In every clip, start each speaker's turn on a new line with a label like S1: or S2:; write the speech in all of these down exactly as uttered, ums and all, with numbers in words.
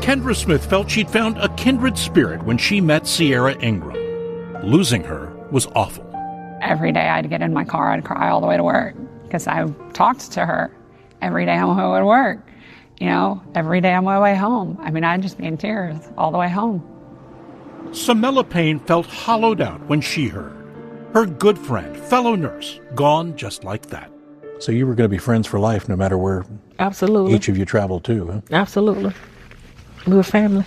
S1: Kendra Smith felt she'd found a kindred spirit when she met Sierra Ingram. Losing her was awful.
S2: Every day I'd get in my car, I'd cry all the way to work because I talked to her every day on my way to work. You know, every day on my way home. I mean, I'd just be in tears all the way home.
S1: Samela Payne felt hollowed out when she heard. Her good friend, fellow nurse, gone just like that.
S3: So you were going to be friends for life no matter where
S4: Absolutely.
S3: each of you traveled to, huh?
S4: Absolutely. We were family.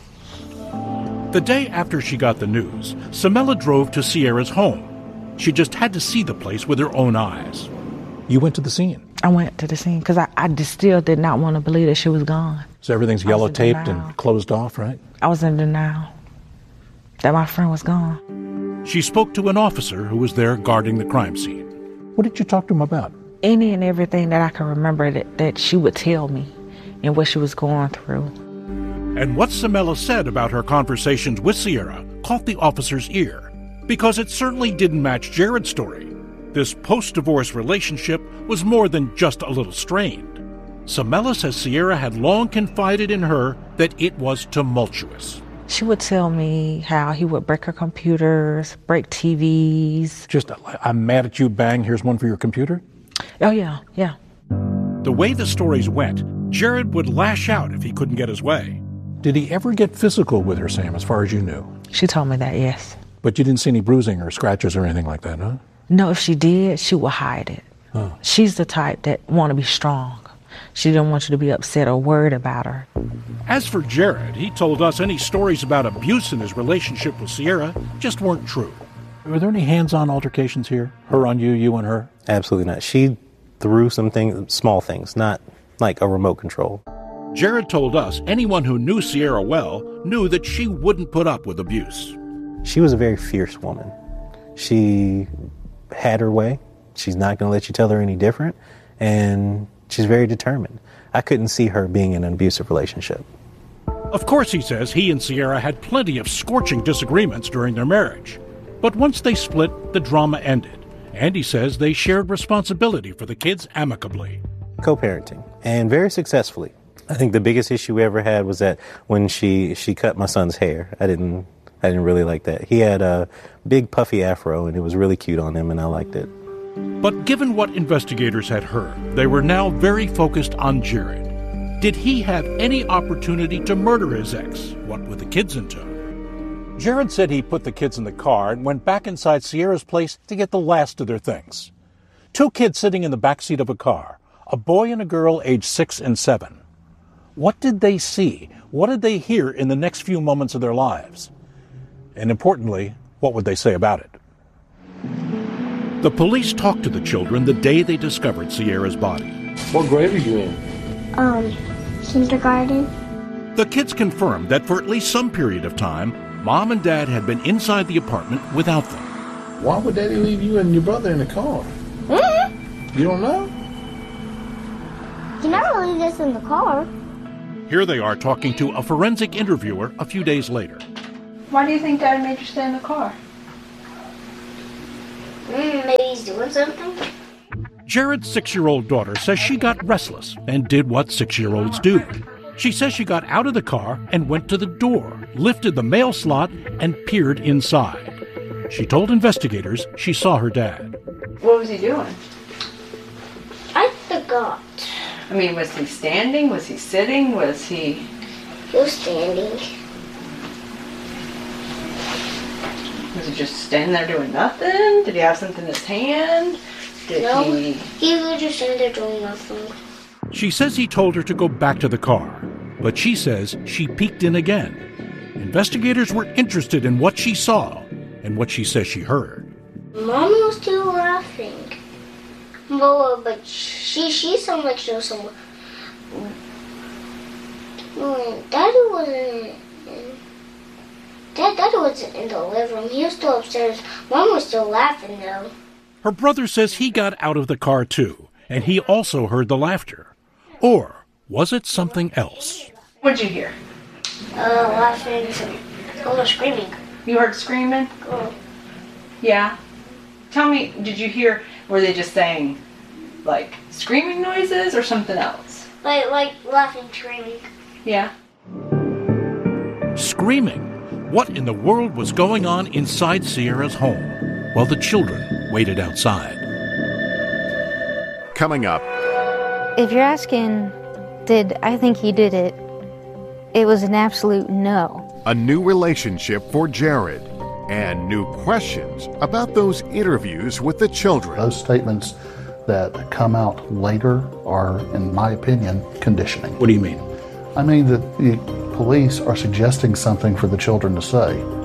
S1: The day after she got the news, Samela drove to Sierra's home. She just had to see the place with her own eyes.
S3: You went to the scene?
S4: I went to the scene because I, I just still did not want to believe that she was gone.
S3: So everything's yellow taped and closed off, right?
S4: I was in denial that my friend was gone.
S1: She spoke to an officer who was there guarding the crime scene.
S3: What did you talk to him about?
S4: Any and everything that I could remember that, that she would tell me and what she was going through.
S1: And what Samela said about her conversations with Sierra caught the officer's ear, because it certainly didn't match Jared's story. This post-divorce relationship was more than just a little strained. Samela says Sierra had long confided in her that it was tumultuous.
S4: She would tell me how he would break her computers, break T Vs.
S3: Just, I'm mad at you, bang, here's one for your computer?
S4: Oh, yeah, yeah.
S1: The way the stories went, Jared would lash out if he couldn't get his way.
S3: Did he ever get physical with her, Sam, as far as you knew?
S4: She told me that, yes.
S3: But you didn't see any bruising or scratches or anything like that, huh?
S4: No, if she did, she would hide it.
S3: Huh.
S4: She's the type that want to be strong. She didn't want you to be upset or worried about her.
S1: As for Jared, he told us any stories about abuse in his relationship with Sierra just weren't true.
S3: Were there any hands-on altercations here? Her on you, you on her?
S5: Absolutely not. She threw some things, small things, not like a remote control.
S1: Jared told us anyone who knew Sierra well knew that she wouldn't put up with abuse.
S5: She was a very fierce woman. She had her way. She's not going to let you tell her any different. And she's very determined. I couldn't see her being in an abusive relationship.
S1: Of course, he says he and Sierra had plenty of scorching disagreements during their marriage. But once they split, the drama ended. And he says they shared responsibility for the kids amicably.
S5: Co-parenting, and very successfully. I think the biggest issue we ever had was that when she, she cut my son's hair, I didn't I didn't really like that. He had a big puffy afro, and it was really cute on him, and I liked it.
S1: But given what investigators had heard, they were now very focused on Jared. Did he have any opportunity to murder his ex, what with the kids in tow?
S3: Jared said he put the kids in the car and went back inside Sierra's place to get the last of their things. Two kids sitting in the backseat of a car, a boy and a girl aged six and seven. What did they see? What did they hear in the next few moments of their lives? And importantly, what would they say about it?
S1: The police talked to the children the day they discovered Sierra's body.
S6: What grade are you in?
S7: Um, kindergarten.
S1: The kids confirmed that for at least some period of time, Mom and Dad had been inside the apartment without them.
S6: Why would Daddy leave you and your brother in the car?
S7: Mm-hmm.
S6: You don't know?
S7: He never leaves us in the car.
S1: Here they are talking to a forensic interviewer a few days later.
S2: Why do you think Dad made you stay in the car?
S7: Mm, maybe he's doing something.
S1: Jared's six-year-old daughter says she got restless and did what six-year-olds do. She says she got out of the car and went to the door, lifted the mail slot, and peered inside. She told investigators she saw her dad.
S2: What was he doing?
S7: I forgot.
S2: I mean, was he standing? Was he sitting? Was he...
S7: He was standing.
S2: Was he just standing there doing nothing? Did he have something in his hand? Did
S7: no,
S2: he...
S7: he was just standing there doing nothing.
S1: She says he told her to go back to the car, but she says she peeked in again. Investigators were interested in what she saw and what she says she heard.
S7: Mom was still laughing. But, but she she sounded like she was somewhere. No, Daddy wasn't in, Dad, Daddy wasn't in the living room. He was still upstairs. Mom was still laughing though.
S1: Her brother says he got out of the car too, and he also heard the laughter. Or was it something else?
S2: What'd you hear?
S7: Uh, laughing, a little screaming.
S2: You heard screaming?
S7: Oh.
S2: Yeah. Tell me, did you hear, were they just saying, like, screaming noises or something else?
S7: Like, like laughing, screaming.
S2: Yeah.
S1: screaming. What in the world was going on inside Sierra's home while the children waited outside?
S8: Coming up.
S9: If you're asking, did I think he did it, it was an absolute no.
S8: A new relationship for Jared and new questions about those interviews with the children.
S10: Those statements that come out later are, in my opinion, conditioning.
S1: What do you mean?
S10: I mean that the police are suggesting something for the children to say.